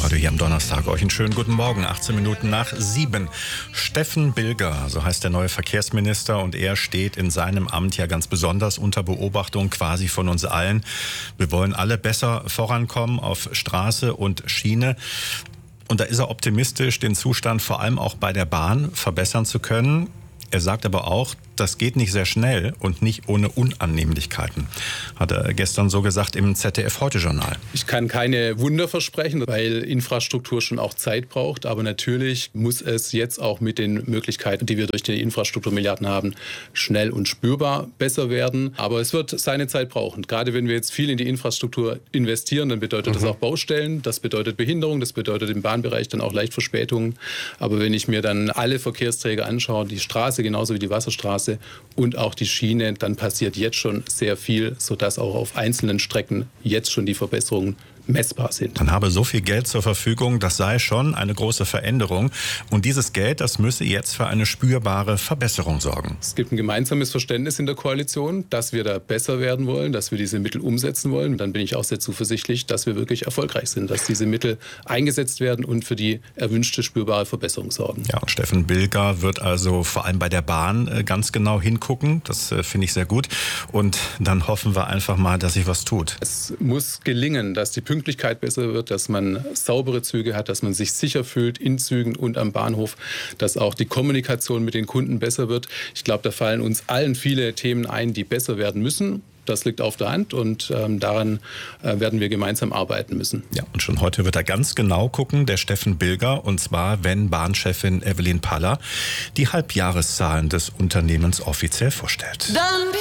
Inforadio hier am Donnerstag. Euch einen schönen guten Morgen, 18 Minuten nach 7. Steffen Bilger, so heißt der neue Verkehrsminister, und er steht in seinem Amt ja ganz besonders unter Beobachtung quasi von uns allen. Wir wollen alle besser vorankommen auf Straße und Schiene. Und da ist er optimistisch, den Zustand vor allem auch bei der Bahn verbessern zu können. Er sagt aber auch, das geht nicht sehr schnell und nicht ohne Unannehmlichkeiten, hat er gestern so gesagt im ZDF-Heute-Journal. Ich kann keine Wunder versprechen, weil Infrastruktur schon auch Zeit braucht. Aber natürlich muss es jetzt auch mit den Möglichkeiten, die wir durch die Infrastrukturmilliarden haben, schnell und spürbar besser werden. Aber es wird seine Zeit brauchen. Gerade wenn wir jetzt viel in die Infrastruktur investieren, dann bedeutet das auch Baustellen, das bedeutet Behinderung, das bedeutet im Bahnbereich dann auch leicht Verspätungen. Aber wenn ich mir dann alle Verkehrsträger anschaue, die Straße genauso wie die Wasserstraße und auch die Schiene, dann passiert jetzt schon sehr viel, sodass auch auf einzelnen Strecken jetzt schon die Verbesserungen messbar sind. Man habe so viel Geld zur Verfügung, das sei schon eine große Veränderung. Und dieses Geld, das müsse jetzt für eine spürbare Verbesserung sorgen. Es gibt ein gemeinsames Verständnis in der Koalition, dass wir da besser werden wollen, dass wir diese Mittel umsetzen wollen. Und dann bin ich auch sehr zuversichtlich, dass wir wirklich erfolgreich sind, dass diese Mittel eingesetzt werden und für die erwünschte spürbare Verbesserung sorgen. Ja, und Steffen Bilger wird also vor allem bei der Bahn ganz genau hingucken. Das finde ich sehr gut. Und dann hoffen wir einfach mal, dass sich was tut. Es muss gelingen, dass die Pünktlichkeit besser wird, dass man saubere Züge hat, dass man sich sicher fühlt in Zügen und am Bahnhof, dass auch die Kommunikation mit den Kunden besser wird. Ich glaube, da fallen uns allen viele Themen ein, die besser werden müssen. Das liegt auf der Hand und daran werden wir gemeinsam arbeiten müssen. Ja, und schon heute wird er ganz genau gucken, der Steffen Bilger, und zwar, wenn Bahnchefin Evelyn Paller die Halbjahreszahlen des Unternehmens offiziell vorstellt.